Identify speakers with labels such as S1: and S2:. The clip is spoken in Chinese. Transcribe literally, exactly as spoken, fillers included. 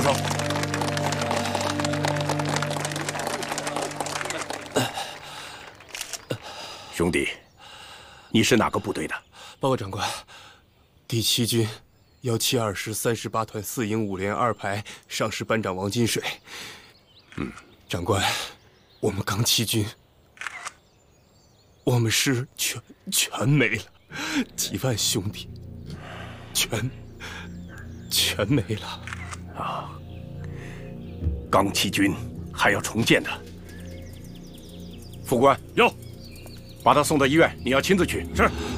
S1: 走。兄弟，你是哪个部队的？
S2: 报告长官，第七军幺七二师三十八团四营五连二排上士班长王金水。
S1: 嗯，
S2: 长官，我们刚七军，我们师全全没了，几万兄弟，全全没了。
S1: 啊，刚七军还要重建的。副官，
S3: 有。
S1: 把他送到医院，你要亲自去。
S3: 是。